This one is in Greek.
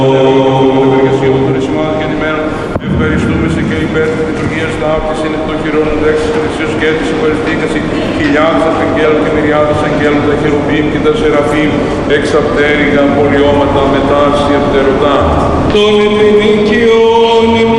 Ευχαριστούμε σε και υπέρ της λειτουργίας ταύτης είναι το χειρόν δέξης Χριστίος και της ευχαριστήκαση χιλιάδες αρχαγγέλων και μυριάδες αγγέλων, τα χερουβίμ και τα σεραφείμ, εξαπτέρυγα πολιώματα μετά σιευτερωτά. Τον επινικιών